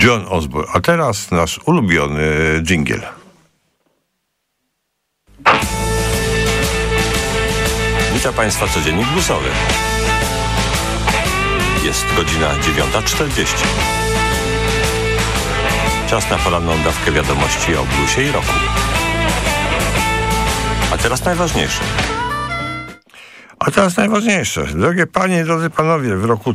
John Osborne. A teraz nasz ulubiony dżingiel. Witam Państwa, codziennik bluesowy. Jest godzina 9:40. Czas na poranną dawkę wiadomości o bluesie i rocku. A teraz najważniejsze. Drogie panie i drodzy panowie, w roku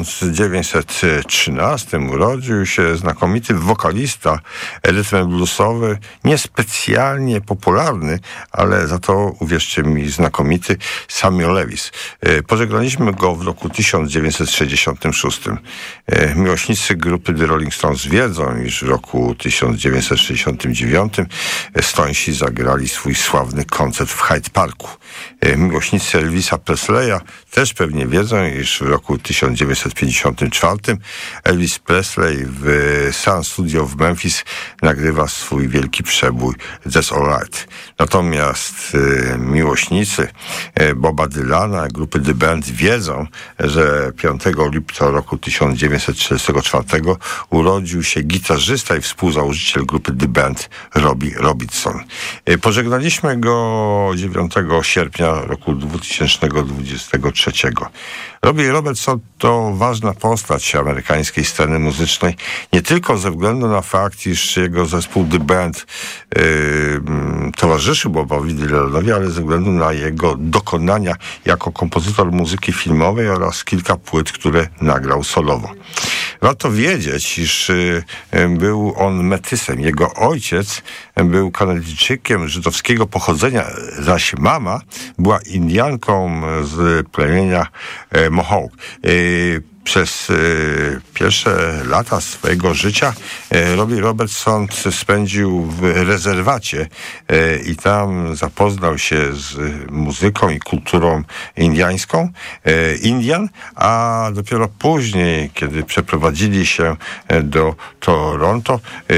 1913 urodził się znakomity wokalista rytm bluesowy, niespecjalnie popularny, ale za to, uwierzcie mi, znakomity Samuel Lewis. Pożegnaliśmy go w roku 1966. Miłośnicy grupy The Rolling Stones wiedzą, iż w roku 1969 Stonesi zagrali swój sławny koncert w Hyde Parku. Miłośnicy Elvisa Presleya też pewnie wiedzą, iż w roku 1954 Elvis Presley w Sun Studio w Memphis nagrywa swój wielki przebój That's All Right. Natomiast miłośnicy Boba Dylana, grupy The Band wiedzą, że 5 lipca roku 1944 urodził się gitarzysta i współzałożyciel grupy The Band Robbie Robertson. Pożegnaliśmy go 9 sierpnia roku 2023. Robbie Robertson to ważna postać amerykańskiej sceny muzycznej, nie tylko ze względu na fakt, iż jego zespół The Band towarzyszył Bobowi Dylanowi, ale ze względu na jego dokonania jako kompozytor muzyki filmowej oraz kilka płyt, które nagrał solowo. Warto wiedzieć, iż był on metysem. Jego ojciec był Kanadyjczykiem żydowskiego pochodzenia, zaś mama była Indianką z plemienia Mohawk. Przez pierwsze lata swojego życia Robbie Robertson spędził w rezerwacie i tam zapoznał się z muzyką i kulturą Indian, a dopiero później, kiedy przeprowadzili się do Toronto,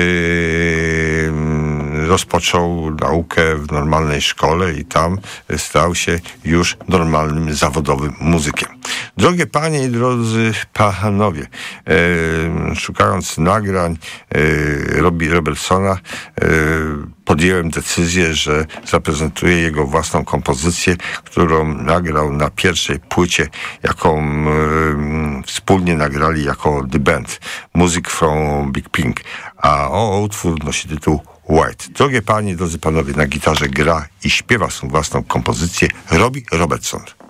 rozpoczął naukę w normalnej szkole i tam stał się już normalnym, zawodowym muzykiem. Drogie panie i drodzy panowie, szukając nagrań Robbie Robertsona, podjąłem decyzję, że zaprezentuję jego własną kompozycję, którą nagrał na pierwszej płycie, jaką wspólnie nagrali jako The Band, Music from Big Pink, a utwór nosi tytuł White. Drogie panie i drodzy panowie, na gitarze gra i śpiewa swą własną kompozycję Robbie Robertson.